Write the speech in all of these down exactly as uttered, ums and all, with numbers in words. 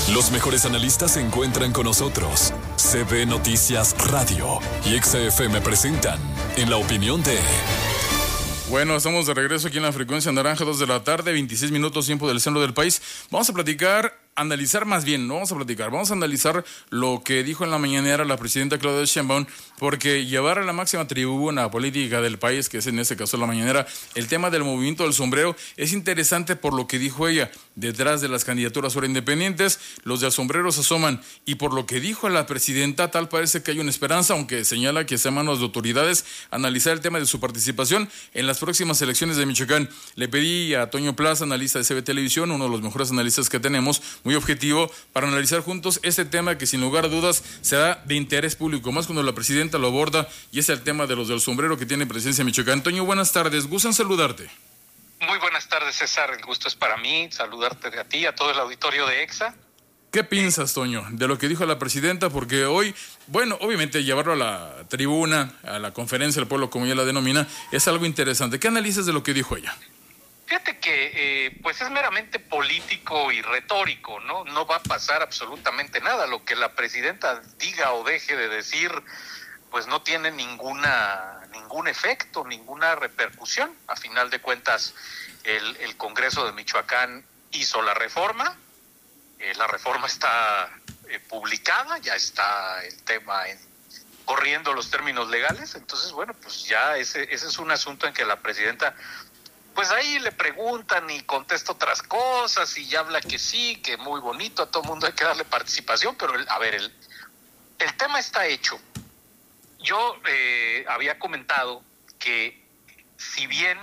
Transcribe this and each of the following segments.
Los mejores analistas se encuentran con nosotros. C B Noticias Radio y Exa F M presentan En la Opinión de... Bueno, estamos de regreso aquí en la frecuencia naranja, dos de la tarde, veintiséis minutos tiempo del centro del país. Vamos a platicar, analizar más bien, no vamos a platicar, vamos a analizar lo que dijo en la mañanera la presidenta Claudia Sheinbaum, porque llevar a la máxima tribuna política del país, que es en este caso la mañanera, el tema del movimiento del sombrero, es interesante por lo que dijo ella. Detrás de las candidaturas ahora independientes, los del sombrero se asoman, y por lo que dijo la presidenta, tal parece que hay una esperanza, aunque señala que sea manos de autoridades analizar el tema de su participación en las próximas elecciones de Michoacán. Le pedí a Toño Plaza, analista de C B Televisión, uno de los mejores analistas que tenemos, muy objetivo, para analizar juntos este tema que sin lugar a dudas será de interés público, más cuando la presidenta lo aborda, y es el tema de los del sombrero que tiene presencia en Michoacán. Toño, buenas tardes, gustan saludarte. Muy buenas tardes, César, el gusto es para mí, saludarte a ti, a todo el auditorio de Exa. ¿Qué piensas, Toño, de lo que dijo la presidenta? Porque hoy, bueno, obviamente llevarlo a la tribuna, a la conferencia del pueblo, como ella la denomina, es algo interesante. ¿Qué analizas de lo que dijo ella? Fíjate que eh, pues es meramente político y retórico, ¿no? No va a pasar absolutamente nada. Lo que la presidenta diga o deje de decir, pues no tiene ninguna ningún efecto, ninguna repercusión. A final de cuentas, el, el Congreso de Michoacán hizo la reforma. Eh, la reforma está eh, publicada, ya está el tema en, corriendo los términos legales. Entonces, bueno, pues ya ese, ese es un asunto en que la presidenta... Pues ahí le preguntan y contesta otras cosas y ya habla que sí, que muy bonito, a todo mundo hay que darle participación, pero el, a ver, el, el tema está hecho. Yo eh, había comentado que si bien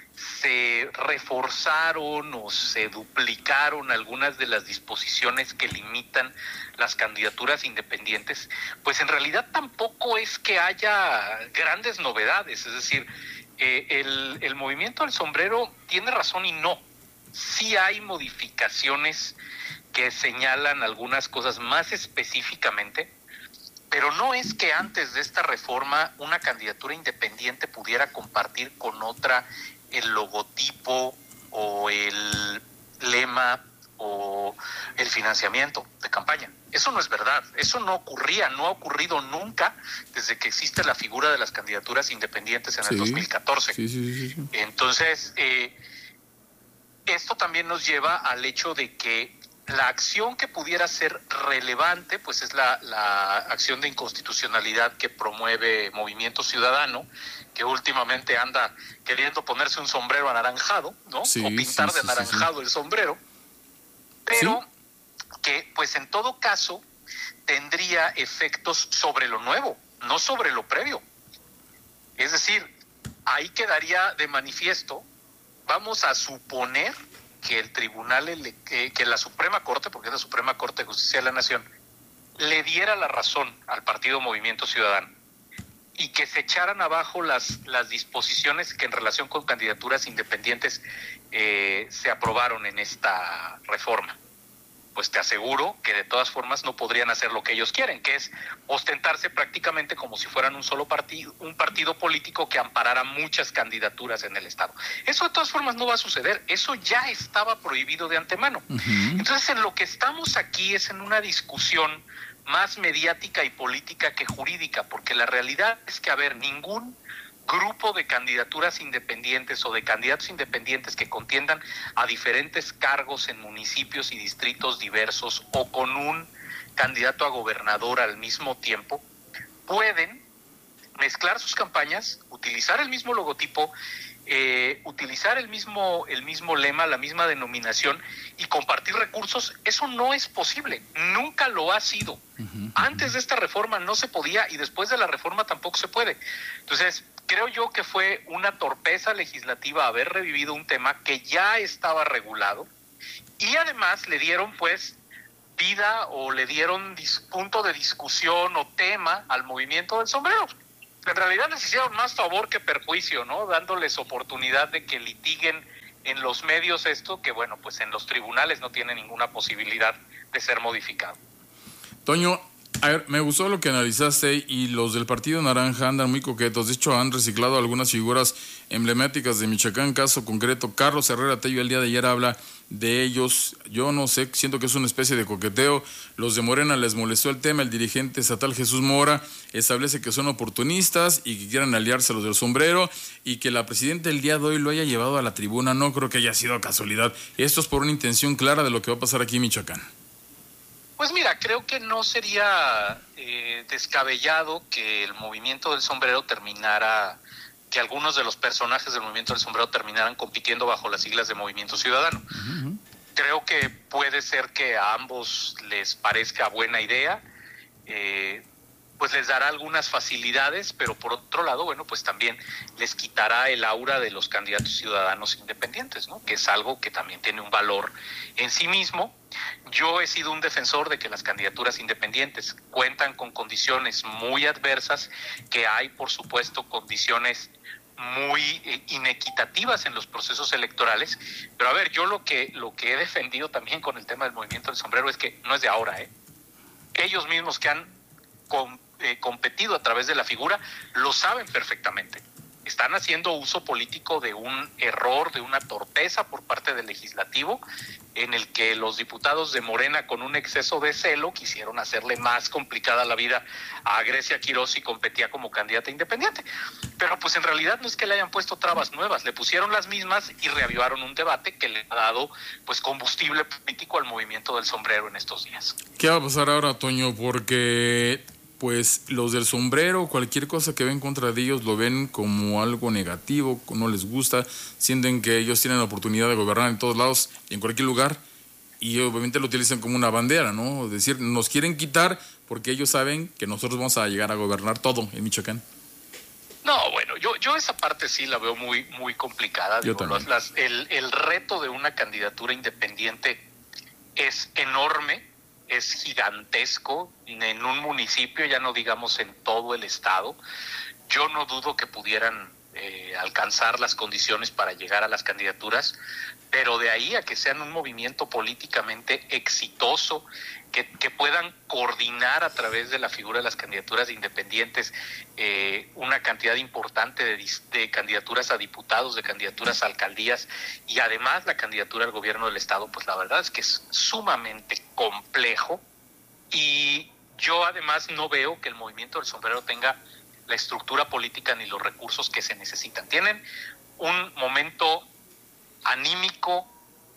se reforzaron o se duplicaron algunas de las disposiciones que limitan las candidaturas independientes, pues en realidad tampoco es que haya grandes novedades, es decir... Eh, el, el movimiento del sombrero tiene razón y no. Sí hay modificaciones que señalan algunas cosas más específicamente, pero no es que antes de esta reforma una candidatura independiente pudiera compartir con otra el logotipo o el lema o el financiamiento de campaña. Eso no es verdad, eso no ocurría, no ha ocurrido nunca desde que existe la figura de las candidaturas independientes en sí, el dos mil catorce. Sí, sí, sí, sí. Entonces, eh, esto también nos lleva al hecho de que la acción que pudiera ser relevante, pues es la, la acción de inconstitucionalidad que promueve Movimiento Ciudadano, que últimamente anda queriendo ponerse un sombrero anaranjado, ¿no? Sí, o pintar sí, de anaranjado sí, sí. el sombrero, pero... ¿Sí? que pues en todo caso tendría efectos sobre lo nuevo, no sobre lo previo. Es decir, ahí quedaría de manifiesto, vamos a suponer que el tribunal, que, que la Suprema Corte, porque es la Suprema Corte de Justicia de la Nación, le diera la razón al Partido Movimiento Ciudadano y que se echaran abajo las, las disposiciones que en relación con candidaturas independientes eh, se aprobaron en esta reforma. Pues te aseguro que de todas formas no podrían hacer lo que ellos quieren, que es ostentarse prácticamente como si fueran un solo partido, un partido político que amparara muchas candidaturas en el Estado. Eso de todas formas no va a suceder, eso ya estaba prohibido de antemano. Uh-huh. Entonces, en lo que estamos aquí es en una discusión más mediática y política que jurídica, porque la realidad es que, a ver, ningún grupo de candidaturas independientes o de candidatos independientes que contiendan a diferentes cargos en municipios y distritos diversos o con un candidato a gobernador al mismo tiempo, pueden mezclar sus campañas, utilizar el mismo logotipo, eh, utilizar el mismo, el mismo lema, la misma denominación y compartir recursos. Eso no es posible, nunca lo ha sido. Uh-huh. Antes de esta reforma no se podía y después de la reforma tampoco se puede. Entonces, creo yo que fue una torpeza legislativa haber revivido un tema que ya estaba regulado y además le dieron pues vida o le dieron dis- punto de discusión o tema al movimiento del sombrero. En realidad les hicieron más favor que perjuicio, ¿no? Dándoles oportunidad de que litiguen en los medios esto que, bueno, pues en los tribunales no tiene ninguna posibilidad de ser modificado. Toño, A ver, me gustó lo que analizaste y los del Partido Naranja andan muy coquetos. De hecho, han reciclado algunas figuras emblemáticas de Michoacán. Caso concreto, Carlos Herrera Tello el día de ayer habla de ellos. Yo no sé, siento que es una especie de coqueteo. Los de Morena les molestó el tema. El dirigente estatal Jesús Mora establece que son oportunistas y que quieren aliarse a los del sombrero, y que la presidenta el día de hoy lo haya llevado a la tribuna. No creo que haya sido casualidad. Esto es por una intención clara de lo que va a pasar aquí en Michoacán. Pues mira, creo que no sería eh, descabellado que el movimiento del sombrero terminara, que algunos de los personajes del movimiento del sombrero terminaran compitiendo bajo las siglas de Movimiento Ciudadano. Uh-huh. Creo que puede ser que a ambos les parezca buena idea, eh, pues les dará algunas facilidades, pero por otro lado, bueno, pues también les quitará el aura de los candidatos ciudadanos independientes, ¿no? Que es algo que también tiene un valor en sí mismo. Yo he sido un defensor de que las candidaturas independientes cuentan con condiciones muy adversas, que hay, por supuesto, condiciones muy eh, inequitativas en los procesos electorales, pero a ver, yo lo que, lo que he defendido también con el tema del movimiento del sombrero es que no es de ahora, ¿eh? Ellos mismos que han con, eh, competido a través de la figura lo saben perfectamente. Están haciendo uso político de un error, de una torpeza por parte del legislativo, en el que los diputados de Morena, con un exceso de celo, quisieron hacerle más complicada la vida a Grecia Quirós y competía como candidata independiente. Pero pues en realidad no es que le hayan puesto trabas nuevas, le pusieron las mismas y reavivaron un debate que le ha dado pues combustible político al movimiento del sombrero en estos días. ¿Qué va a pasar ahora, Toño? Porque pues los del sombrero, cualquier cosa que ven contra de ellos lo ven como algo negativo, no les gusta, sienten que ellos tienen la oportunidad de gobernar en todos lados, en cualquier lugar, y obviamente lo utilizan como una bandera, ¿no? Es decir, nos quieren quitar porque ellos saben que nosotros vamos a llegar a gobernar todo en Michoacán. No, bueno, yo yo esa parte sí la veo muy muy complicada. Yo Digo, también. Las, el, el reto de una candidatura independiente es enorme, es gigantesco en un municipio, ya no digamos en todo el estado. Yo no dudo que pudieran eh, alcanzar las condiciones para llegar a las candidaturas, pero de ahí a que sean un movimiento políticamente exitoso, que, que puedan coordinar a través de la figura de las candidaturas independientes eh, una cantidad importante de, de candidaturas a diputados, de candidaturas a alcaldías y además la candidatura al gobierno del estado, pues la verdad es que es sumamente complejo, y yo además no veo que el movimiento del sombrero tenga la estructura política ni los recursos que se necesitan. Tienen un momento anímico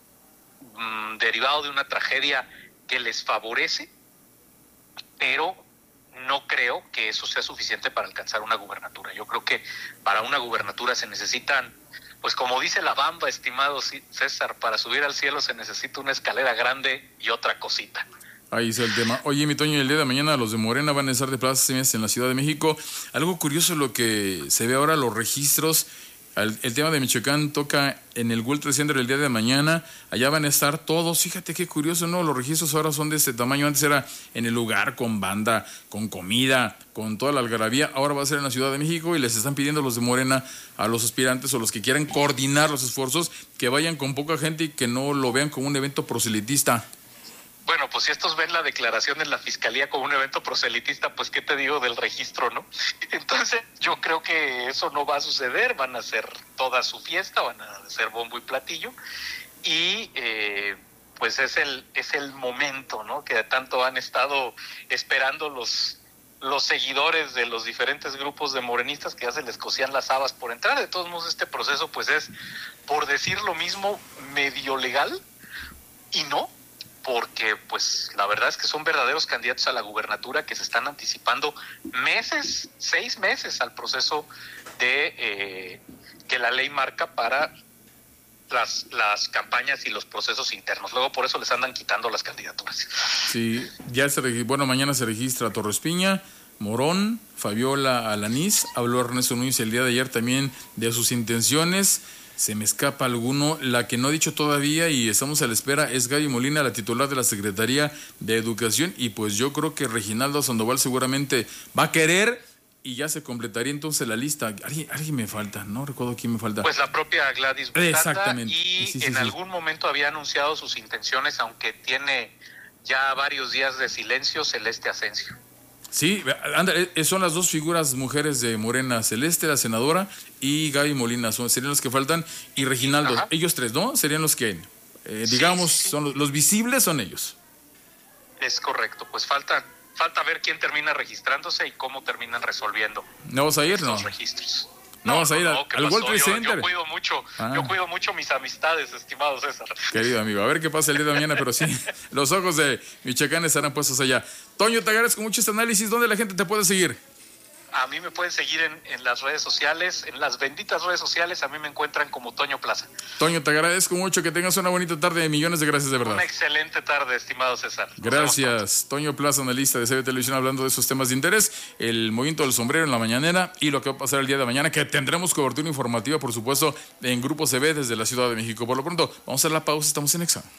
mmm, derivado de una tragedia que les favorece, pero no creo que eso sea suficiente para alcanzar una gubernatura. Yo creo que para una gubernatura se necesitan, pues como dice la Bamba, estimado César, para subir al cielo se necesita una escalera grande y otra cosita. Ahí está el tema. Oye, mi Toño, el día de mañana los de Morena van a estar de plazas en la Ciudad de México. Algo curioso lo que se ve ahora, los registros. El, el tema de Michoacán toca en el World Trade Center el día de mañana. Allá van a estar todos. Fíjate qué curioso, ¿no? Los registros ahora son de este tamaño. Antes era en el lugar, con banda, con comida, con toda la algarabía. Ahora va a ser en la Ciudad de México y les están pidiendo los de Morena a los aspirantes o los que quieran coordinar los esfuerzos que vayan con poca gente y que no lo vean como un evento proselitista. Bueno, pues si estos ven la declaración en la fiscalía como un evento proselitista, pues qué te digo del registro, ¿no? Entonces yo creo que eso no va a suceder, van a hacer toda su fiesta, van a hacer bombo y platillo, y eh, pues es el es el momento, ¿no? Que tanto han estado esperando los los seguidores de los diferentes grupos de morenistas, que ya se les cosían las habas por entrar. De todos modos, este proceso pues es, por decir lo mismo, medio legal, y no, porque pues la verdad es que son verdaderos candidatos a la gubernatura que se están anticipando meses, seis meses al proceso de eh, que la ley marca para las, las campañas y los procesos internos. Luego por eso les andan quitando las candidaturas. Sí, ya se regi- bueno, mañana se registra Torres Piña, Morón, Fabiola Alanís. Habló Ernesto Núñez el día de ayer también de sus intenciones. Se me escapa alguno. La que no ha dicho todavía y estamos a la espera es Gaby Molina, la titular de la Secretaría de Educación, y pues yo creo que Reginaldo Sandoval seguramente va a querer y ya se completaría entonces la lista. Alguien, alguien me falta, no recuerdo quién me falta. Pues la propia Gladys Butanda. Exactamente. Y sí, sí, en sí. algún momento había anunciado sus intenciones, aunque tiene ya varios días de silencio, Celeste Asensio. Sí, anda, son las dos figuras mujeres de Morena, Celeste, la senadora, y Gaby Molina, son, serían los que faltan, y Reginaldo, Ajá. ellos tres, ¿no? Serían los que, eh, digamos, sí, sí, sí. son los, los visibles son ellos. Es correcto, pues falta, falta ver quién termina registrándose y cómo terminan resolviendo. ¿No vas a ir, no? Los registros. No, no vas a ir no, al, al World Trade Center. Yo, yo cuido mucho, ah. yo cuido mucho mis amistades, estimado César. Querido amigo, a ver qué pasa el día de mañana, pero sí, los ojos de Michoacán estarán puestos allá. Toño, te agradezco mucho este análisis. ¿Dónde la gente te puede seguir? A mí me pueden seguir en, en las redes sociales, en las benditas redes sociales. A mí me encuentran como Toño Plaza. Toño, te agradezco mucho, que tengas una bonita tarde. Millones de gracias, de verdad. Una excelente tarde, estimado César. Nos gracias. Toño Plaza, analista de C B Televisión, hablando de esos temas de interés, el movimiento del sombrero en la mañanera y lo que va a pasar el día de mañana, que tendremos cobertura informativa, por supuesto, en Grupo C B desde la Ciudad de México. Por lo pronto, vamos a hacer la pausa, estamos en Exa.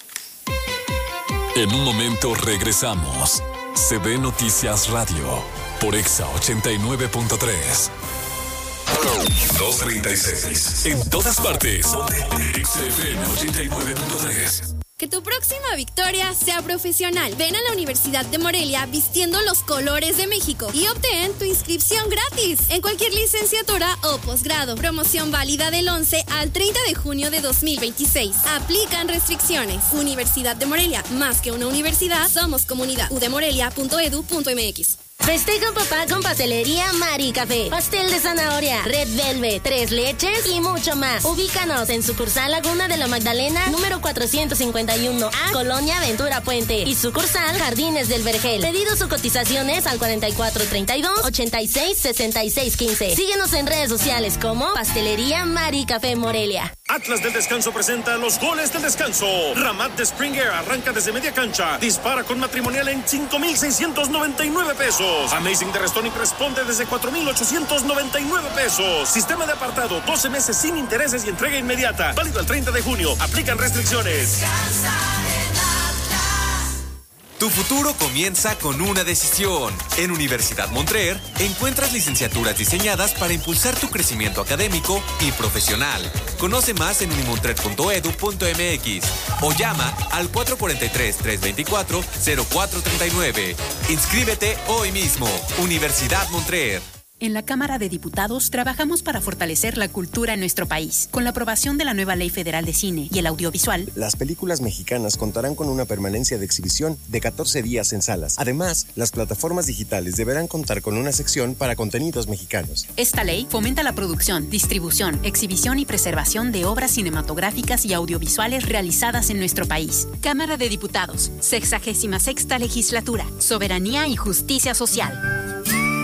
En un momento regresamos. C B Noticias Radio por Exa ochenta y nueve punto tres. dos treinta y seis. En todas partes. Exa F M ochenta y nueve punto tres. Que tu próxima victoria sea profesional. Ven a la Universidad de Morelia vistiendo los colores de México y obtén tu inscripción gratis en cualquier licenciatura o posgrado. Promoción válida del once al treinta de junio de dos mil veintiséis. Aplican restricciones. Universidad de Morelia, más que una universidad, somos comunidad. u de morelia punto edu punto m x. Festeja papá con Pastelería Mari Café. Pastel de zanahoria, red velvet, tres leches y mucho más. Ubícanos en sucursal Laguna de la Magdalena, número cuatrocientos cincuenta y uno A, Colonia Ventura Puente. Y sucursal Jardines del Vergel. Pedidos o cotizaciones al cuarenta y cuatro treinta y dos, ochenta y seis, sesenta y seis quince. Síguenos en redes sociales como Pastelería Mari Café Morelia. Atlas del Descanso presenta los goles del descanso. Ramat de Springer arranca desde media cancha. Dispara con matrimonial en cinco mil seiscientos noventa y nueve pesos. Amazing de Restonic responde desde cuatro mil ochocientos noventa y nueve pesos. Sistema de apartado, doce meses sin intereses y entrega inmediata. Válido el treinta de junio. Aplican restricciones. Tu futuro comienza con una decisión. En Universidad Montrer encuentras licenciaturas diseñadas para impulsar tu crecimiento académico y profesional. Conoce más en unimontrer punto edu punto m x o llama al cuatro cuatro tres, tres dos cuatro, cero cuatro tres nueve. Inscríbete hoy mismo. Universidad Montrer. En la Cámara de Diputados trabajamos para fortalecer la cultura en nuestro país. Con la aprobación de la nueva Ley Federal de Cine y el Audiovisual, las películas mexicanas contarán con una permanencia de exhibición de catorce días en salas. Además, las plataformas digitales deberán contar con una sección para contenidos mexicanos. Esta ley fomenta la producción, distribución, exhibición y preservación de obras cinematográficas y audiovisuales realizadas en nuestro país. Cámara de Diputados, sexagésima sexta legislatura, soberanía y justicia social.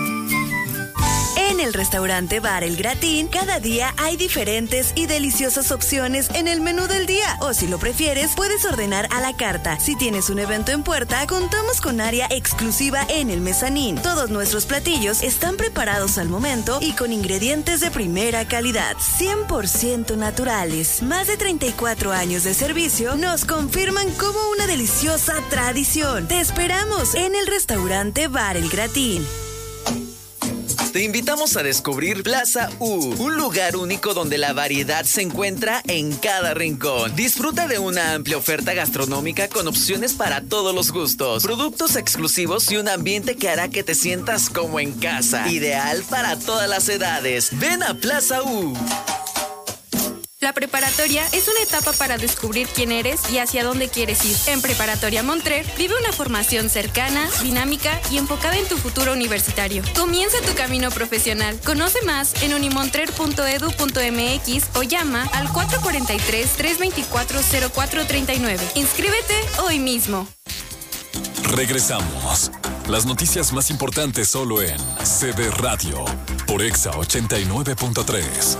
En el restaurante Bar El Gratín, cada día hay diferentes y deliciosas opciones en el menú del día. O si lo prefieres, puedes ordenar a la carta. Si tienes un evento en puerta, contamos con área exclusiva en el mezanín. Todos nuestros platillos están preparados al momento y con ingredientes de primera calidad, cien por ciento naturales. Más de treinta y cuatro años de servicio nos confirman como una deliciosa tradición. Te esperamos en el restaurante Bar El Gratín. Te invitamos a descubrir Plaza U, un lugar único donde la variedad se encuentra en cada rincón. Disfruta de una amplia oferta gastronómica con opciones para todos los gustos, productos exclusivos y un ambiente que hará que te sientas como en casa. Ideal para todas las edades. Ven a Plaza U. La preparatoria es una etapa para descubrir quién eres y hacia dónde quieres ir. En Preparatoria Montrer, vive una formación cercana, dinámica y enfocada en tu futuro universitario. Comienza tu camino profesional. Conoce más en unimontrer punto edu punto m x o llama al cuatro cuatro tres, tres dos cuatro, cero cuatro tres nueve. Inscríbete hoy mismo. Regresamos. Las noticias más importantes solo en C B Radio por Exa ochenta y nueve punto tres.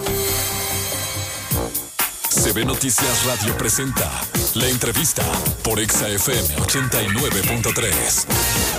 C B Noticias Radio presenta la entrevista por Exa F M ochenta y nueve punto tres.